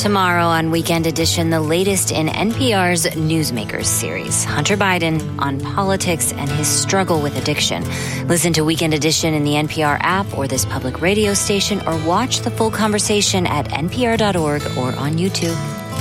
Tomorrow on Weekend Edition, the latest in NPR's Newsmakers series, Hunter Biden on politics and his struggle with addiction. Listen to Weekend Edition in the NPR app or this public radio station, or watch the full conversation at npr.org or on YouTube.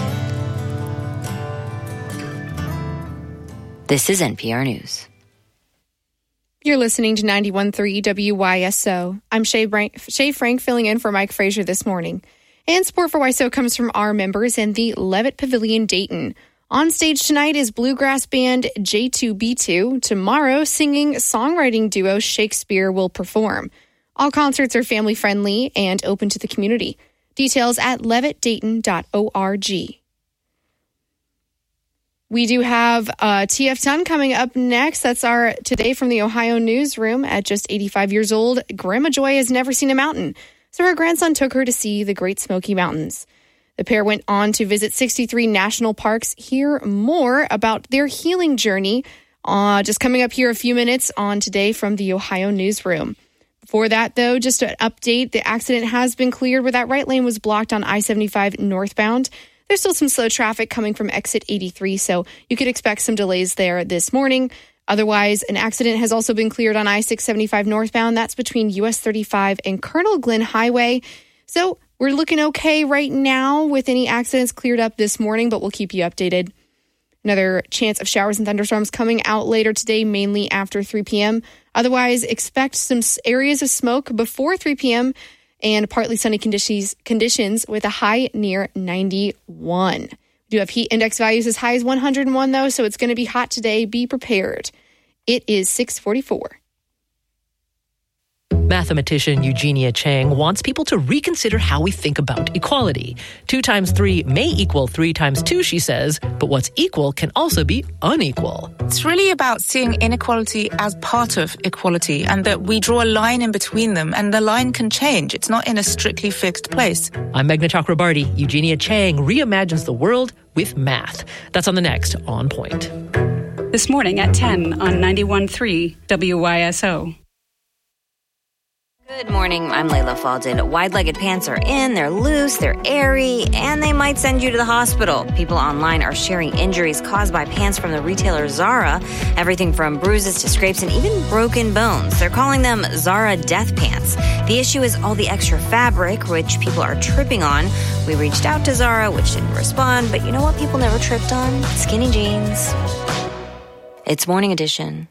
This is NPR News. You're listening to 91.3 WYSO. I'm Shay Frank filling in for Mike Frazier this morning. And support for YSO comes from our members in the Levitt Pavilion, Dayton. On stage tonight is bluegrass band J2B2. Tomorrow, singing songwriting duo Shakespeare will perform. All concerts are family-friendly and open to the community. Details at levittdayton.org. We do have TF Ton coming up next. That's our Today from the Ohio Newsroom. At just 85 years old, Grandma Joy has never seen a mountain, so her grandson took her to see the Great Smoky Mountains. The pair went on to visit 63 national parks. Hear more about their healing journey just coming up here a few minutes on Today from the Ohio Newsroom. Before that, though, just an update. The accident has been cleared where that right lane was blocked on I-75 northbound. There's still some slow traffic coming from exit 83, so you could expect some delays there this morning. Otherwise, an accident has also been cleared on I-675 northbound. That's between US 35 and Colonel Glenn Highway. So we're looking okay right now with any accidents cleared up this morning, but we'll keep you updated. Another chance of showers and thunderstorms coming out later today, mainly after 3 p.m. Otherwise, expect some areas of smoke before 3 p.m. and partly sunny conditions with a high near 91. We do have heat index values as high as 101, though, so it's going to be hot today. Be prepared. It is 6:44. Mathematician Eugenia Chang wants people to reconsider how we think about equality. 2 times 3 may equal 3 times 2, she says, but what's equal can also be unequal. It's really about seeing inequality as part of equality, and that we draw a line in between them, and the line can change. It's not in a strictly fixed place. I'm Meghna Chakrabarty. Eugenia Chang reimagines the world with math. That's on the next On Point. This morning at 10 on 91.3 WYSO. Good morning, I'm Layla Faldin. Wide-legged pants are in, they're loose, they're airy, and they might send you to the hospital. People online are sharing injuries caused by pants from the retailer Zara, everything from bruises to scrapes and even broken bones. They're calling them Zara death pants. The issue is all the extra fabric, which people are tripping on. We reached out to Zara, which didn't respond, but you know what people never tripped on? Skinny jeans. It's Morning Edition.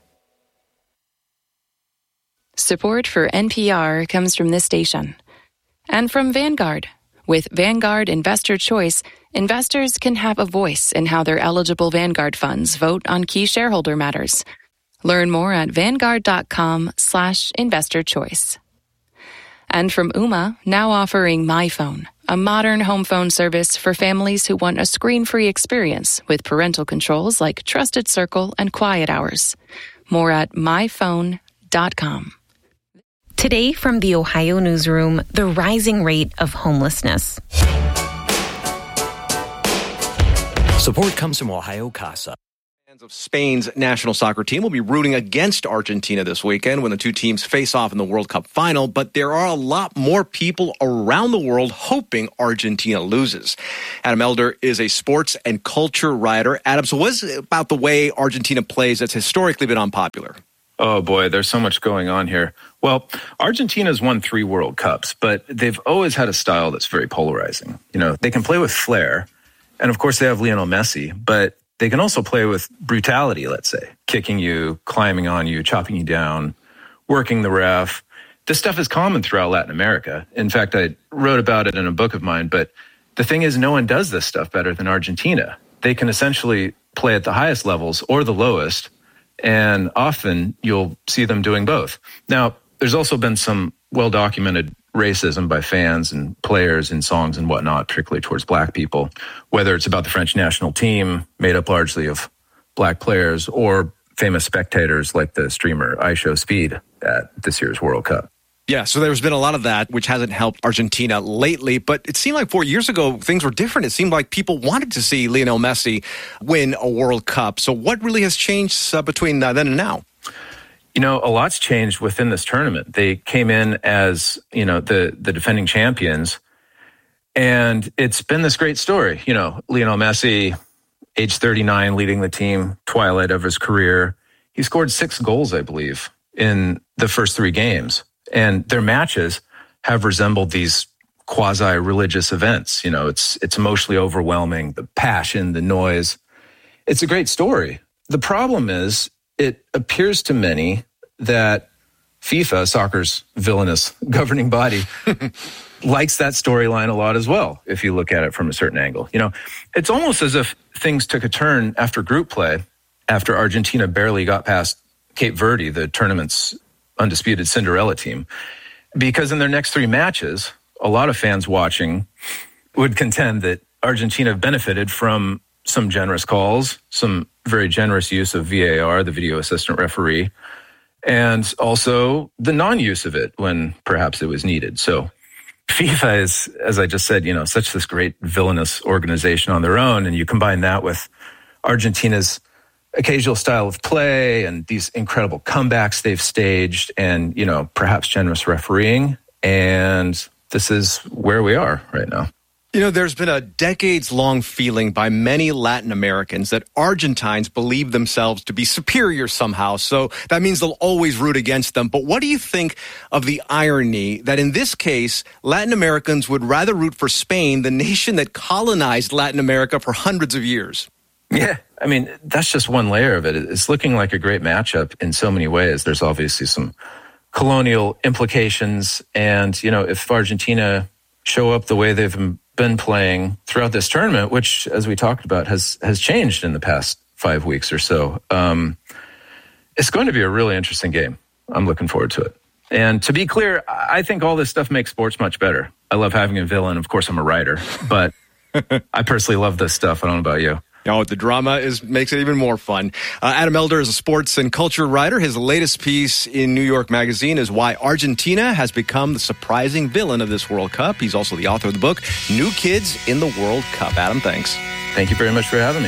Support for NPR comes from this station and from Vanguard. With Vanguard Investor Choice, investors can have a voice in how their eligible Vanguard funds vote on key shareholder matters. Learn more at vanguard.com/investorchoice. And from Ooma, now offering MyPhone, a modern home phone service for families who want a screen-free experience with parental controls like Trusted Circle and Quiet Hours. More at myphone.com. Today from the Ohio Newsroom, the rising rate of homelessness. Support comes from Ohio CASA. Fans of Spain's national soccer team will be rooting against Argentina this weekend when the two teams face off in the World Cup final, but there are a lot more people around the world hoping Argentina loses. Adam Elder is a sports and culture writer. Adam, so what is it about the way Argentina plays that's historically been unpopular? Oh, boy, there's so much going on here. Well, Argentina's won 3 World Cups, but they've always had a style that's very polarizing. You know, they can play with flair, and of course they have Lionel Messi, but they can also play with brutality, let's say, kicking you, climbing on you, chopping you down, working the ref. This stuff is common throughout Latin America. In fact, I wrote about it in a book of mine, but the thing is, no one does this stuff better than Argentina. They can essentially play at the highest levels or the lowest, and often you'll see them doing both. Now, there's also been some well-documented racism by fans and players in songs and whatnot, particularly towards black people, whether it's about the French national team, made up largely of black players, or famous spectators like the streamer IShowSpeed at this year's World Cup. Yeah, so there's been a lot of that, which hasn't helped Argentina lately. But it seemed like 4 years ago, things were different. It seemed like people wanted to see Lionel Messi win a World Cup. So what really has changed between then and now? You know, a lot's changed within this tournament. They came in as, you know, the defending champions. And it's been this great story. You know, Lionel Messi, age 39, leading the team, twilight of his career. He scored 6 goals, I believe, in the first 3 games. And their matches have resembled these quasi-religious events. You know, it's emotionally overwhelming, the passion, the noise. It's a great story. The problem is, it appears to many that FIFA, soccer's villainous governing body, likes that storyline a lot as well, if you look at it from a certain angle. You know, it's almost as if things took a turn after group play, after Argentina barely got past Cape Verde, the tournament's undisputed Cinderella team, because in their next 3 matches, a lot of fans watching would contend that Argentina benefited from some generous calls, some very generous use of VAR, the video assistant referee, and also the non-use of it when perhaps it was needed. So FIFA is, as I just said, you know, such this great villainous organization on their own, and you combine that with Argentina's occasional style of play and these incredible comebacks they've staged and, you know, perhaps generous refereeing, and this is where we are right now. You know, there's been a decades-long feeling by many Latin Americans that Argentines believe themselves to be superior somehow, so that means they'll always root against them. But what do you think of the irony that in this case, Latin Americans would rather root for Spain, the nation that colonized Latin America for hundreds of years? Yeah, I mean, that's just one layer of it. It's looking like a great matchup in so many ways. There's obviously some colonial implications, and, you know, if Argentina show up the way they've been playing throughout this tournament, which, as we talked about, has changed in the past 5 weeks or so, it's going to be a really interesting game. I'm looking forward to it. And to be clear, I think all this stuff makes sports much better. I love having a villain. Of course, I'm a writer, but I personally love this stuff. I don't know about you. Oh, the drama makes it even more fun. Adam Elder is a sports and culture writer. His latest piece in New York Magazine is Why Argentina Has Become the Surprising Villain of this World Cup. He's also the author of the book, New Kids in the World Cup. Adam, thanks. Thank you very much for having me.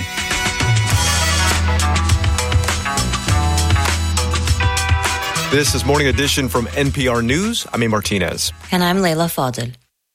This is Morning Edition from NPR News. I'm A. Martinez. And I'm Leila Fadel.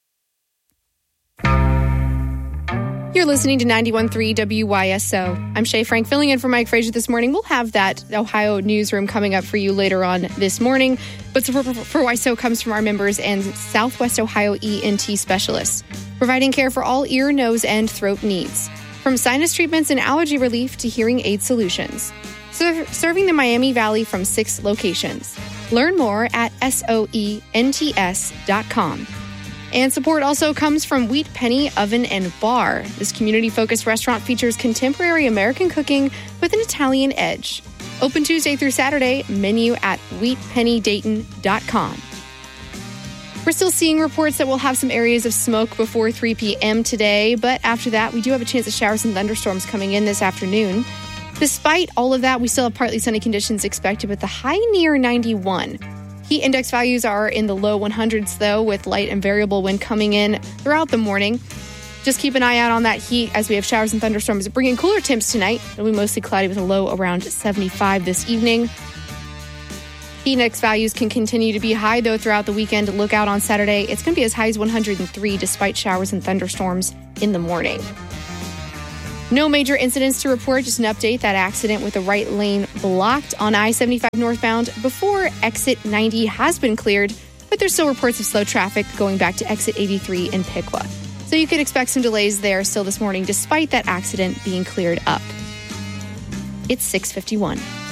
You're listening to 91.3 WYSO. I'm Shay Frank, filling in for Mike Frazier this morning. We'll have that Ohio newsroom coming up for you later on this morning. But support for WYSO comes from our members and Southwest Ohio ENT specialists, providing care for all ear, nose, and throat needs. From sinus treatments and allergy relief to hearing aid solutions. Serving the Miami Valley from 6 locations. Learn more at soents.com. And support also comes from Wheat Penny Oven and Bar. This community-focused restaurant features contemporary American cooking with an Italian edge. Open Tuesday through Saturday, menu at wheatpennydayton.com. We're still seeing reports that we'll have some areas of smoke before 3 p.m. today, but after that, we do have a chance of showers and thunderstorms coming in this afternoon. Despite all of that, we still have partly sunny conditions expected with the high near 91. Heat index values are in the low 100s, though, with light and variable wind coming in throughout the morning. Just keep an eye out on that heat as we have showers and thunderstorms bringing cooler temps tonight. It'll be mostly cloudy with a low around 75 this evening. Heat index values can continue to be high, though, throughout the weekend. Look out on Saturday. It's going to be as high as 103 despite showers and thunderstorms in the morning. No major incidents to report, just an update. That accident with the right lane blocked on I-75 northbound before exit 90 has been cleared, but there's still reports of slow traffic going back to exit 83 in Piqua. So you could expect some delays there still this morning, despite that accident being cleared up. It's 6:51.